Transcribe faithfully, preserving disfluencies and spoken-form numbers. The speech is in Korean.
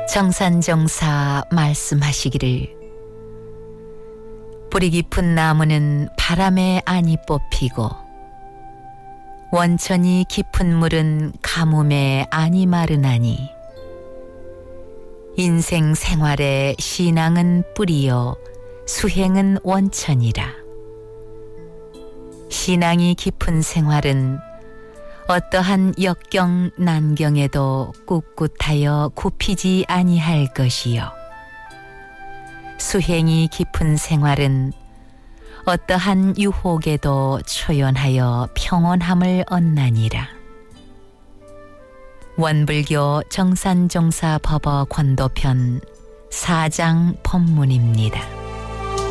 정산정사 말씀하시기를 뿌리 깊은 나무는 바람에 안이 뽑히고 원천이 깊은 물은 가뭄에 안이 마르나니 인생 생활의 신앙은 뿌리요 수행은 원천이라. 신앙이 깊은 생활은 어떠한 역경 난경에도 꿋꿋하여 굽히지 아니할 것이요 수행이 깊은 생활은 어떠한 유혹에도 초연하여 평온함을 얻나니라. 원불교 정산종사 법어 권도편 사 장 법문입니다.